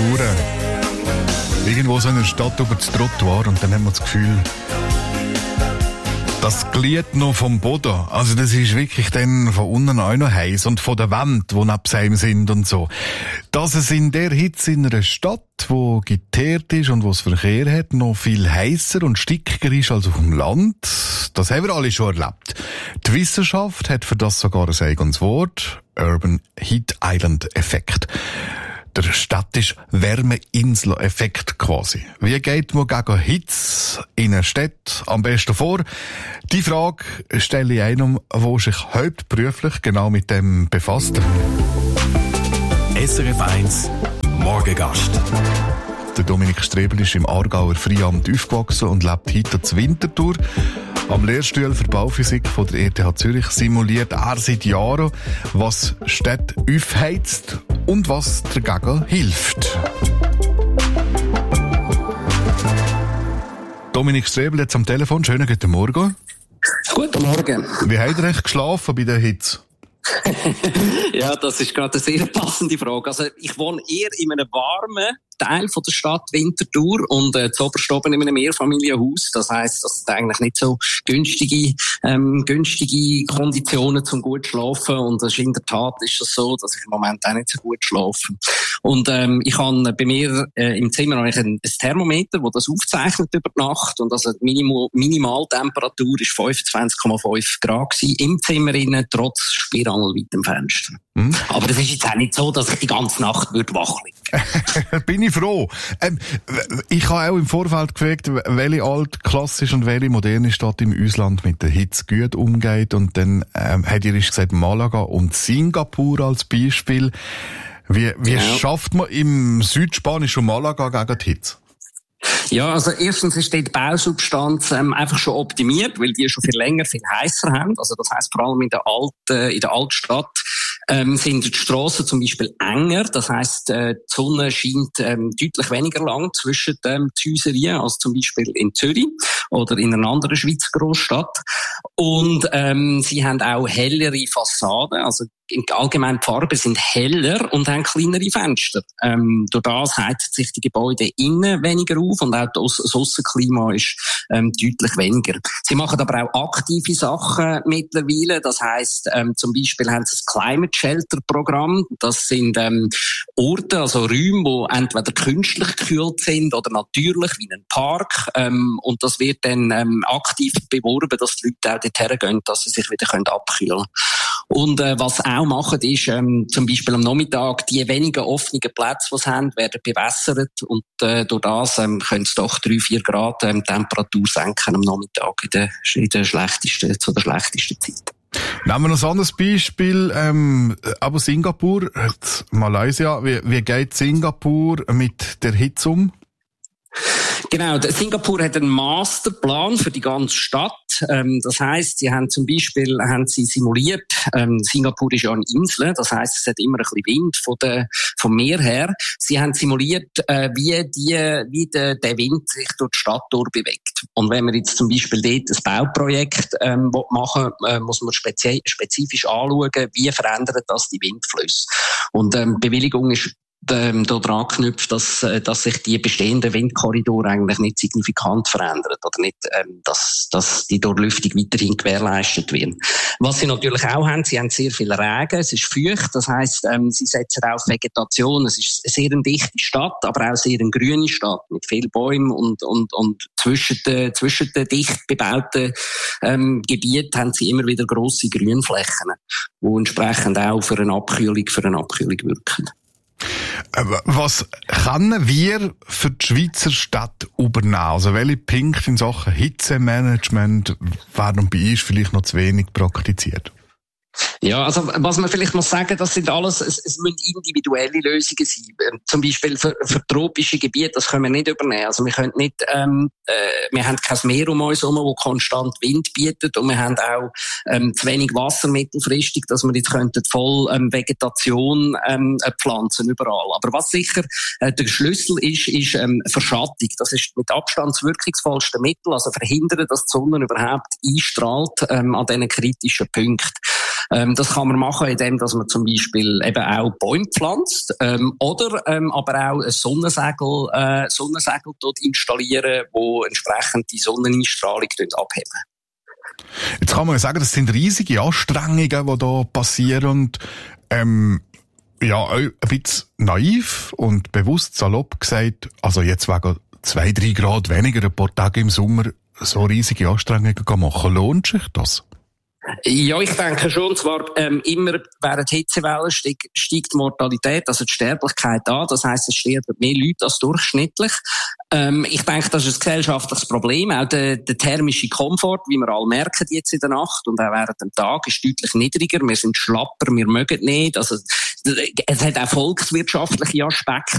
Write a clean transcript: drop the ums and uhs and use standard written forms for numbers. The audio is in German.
Temperaturen. Irgendwo so in einer Stadt über das Trottoir und dann haben wir das Gefühl, das glied noch vom Boden. Also das ist wirklich dann von unten auch noch heiß und von der Wand, die neben einem sind und so. Dass es in der Hitze in einer Stadt, wo geteert ist und wo es Verkehr hat, noch viel heißer und stickiger ist als auf dem Land, das haben wir alle schon erlebt. Die Wissenschaft hat für das sogar ein eigenes Wort: Urban Heat Island Effekt. Der städtische Wärmeinsel-Effekt quasi. Wie geht man gegen Hitze in einer Stadt am besten vor? Die Frage stelle ich einem, der sich hauptberuflich genau mit dem befasst. SRF 1 Morgengast. Der Dominik Strebel ist im Aargauer Freiamt aufgewachsen und lebt heute in Winterthur. Am Lehrstuhl für Bauphysik von der ETH Zürich simuliert er seit Jahren, was Städte aufheizt und was dagegen hilft. Dominik Strebel jetzt am Telefon. Schönen guten Morgen. Guten Morgen. Wie habt ihr eigentlich geschlafen bei der Hitze? Ja, das ist gerade eine sehr passende Frage. Also, ich wohne eher in einem warmen Teil von der Stadt Winterthur und zuoberst oben in einem Mehrfamilienhaus. Das heisst, das sind eigentlich nicht so günstige Konditionen zum gut schlafen. Und das ist in der Tat ist das so, dass ich im Moment auch nicht so gut schlafe. Und ich habe bei mir im Zimmer eigentlich ein Thermometer, das das aufzeichnet über die Nacht. Und also die Minimaltemperatur ist 25,5 Grad gewesen, im Zimmer innen, trotz spiralweitem Fenster. Aber das ist jetzt auch nicht so, dass ich die ganze Nacht wach liegen. Bin ich froh. Ich habe auch im Vorfeld gefragt, welche altklassische und welche moderne Stadt im Ausland mit der Hitze gut umgeht. Und dann hat ihr gesagt Malaga und Singapur als Beispiel. Wie schafft man im südspanischen Malaga gegen die Hitze? Ja, also erstens ist die Bausubstanz einfach schon optimiert, weil die schon viel länger, viel heißer haben. Also das heisst vor allem in der Altstadt sind die Strassen zum Beispiel enger. Das heisst, die Sonne scheint deutlich weniger lang zwischen den Häusern als zum Beispiel in Zürich oder in einer anderen Schweizer Großstadt. Und sie haben auch hellere Fassaden, also allgemein die Farben sind heller und haben kleinere Fenster. Durch das heizen sich die Gebäude innen weniger auf und auch das Aussenklima ist deutlich weniger. Sie machen aber auch aktive Sachen mittlerweile. Das heisst, zum Beispiel haben sie das Climate Shelter Programm. Das sind Orte, also Räume, die entweder künstlich gekühlt sind oder natürlich, wie ein Park. Und das wird dann aktiv beworben, dass die Leute auch dorthin gehen, dass sie sich wieder abkühlen können. Und was sie auch machen, ist zum Beispiel am Nachmittag die wenigen offenen Plätze, die sie haben, werden bewässert und durch das können sie doch 3-4 Grad Temperatur senken am Nachmittag zu der schlechtesten Zeit. Nehmen wir noch ein anderes Beispiel, aber Singapur, Malaysia. Wie geht Singapur mit der Hitze um? Genau, Singapur hat einen Masterplan für die ganze Stadt. Das heisst, sie haben zum Beispiel simuliert, Singapur ist ja eine Insel, das heisst, es hat immer ein bisschen Wind vom Meer her. Sie haben simuliert, wie der Wind sich durch die Stadt durchbewegt. Und wenn man jetzt zum Beispiel dort ein Bauprojekt machen will, muss man spezifisch anschauen, wie verändert das die Windflüsse. Und Bewilligung ist daran knüpft, dass sich die bestehenden Windkorridore eigentlich nicht signifikant verändern oder nicht, dass die Durchlüftung weiterhin gewährleistet wird. Was sie natürlich auch haben, sie haben sehr viel Regen, es ist feucht, das heisst, sie setzen auf Vegetation, es ist eine sehr dichte Stadt, aber auch sehr eine grüne Stadt mit vielen Bäumen und zwischen den dicht bebauten Gebieten haben sie immer wieder grosse Grünflächen, die entsprechend auch für eine Abkühlung wirken. Was können wir für die Schweizer Stadt übernehmen? Also welche Punkte in Sachen Hitzemanagement werden bei uns vielleicht noch zu wenig praktiziert? Ja, also was man vielleicht muss sagen, das sind alles, es müssen individuelle Lösungen sein. Zum Beispiel für tropische Gebiete, das können wir nicht übernehmen. Also wir können nicht, wir haben kein Meer um uns herum, das konstant Wind bietet, und wir haben auch zu wenig Wasser mittelfristig, dass wir jetzt voll Vegetation pflanzen überall. Aber was sicher der Schlüssel ist Verschattung. Das ist mit Abstand das wirkungsvollste Mittel, also verhindern, dass die Sonne überhaupt einstrahlt an diesen kritischen Punkten. Das kann man machen, indem dass man zum Beispiel eben auch Bäume pflanzt, oder aber auch ein Sonnensegel dort installieren, wo entsprechend die Sonneneinstrahlung abheben. Jetzt kann man sagen, das sind riesige Anstrengungen, die da passieren. Ja, ein bisschen naiv und bewusst salopp gesagt, also jetzt wegen 2-3 Grad weniger ein paar Tage im Sommer so riesige Anstrengungen machen. Lohnt sich das? Ja, ich denke schon. Zwar immer während Hitzewellen steigt die Mortalität, also die Sterblichkeit an. Das heisst, es sterben mehr Leute als durchschnittlich. Ich denke, das ist ein gesellschaftliches Problem. Auch der thermische Komfort, wie wir alle merken jetzt in der Nacht und auch während dem Tag, ist deutlich niedriger. Wir sind schlapper, wir mögen nicht. Also es hat auch volkswirtschaftliche Aspekte.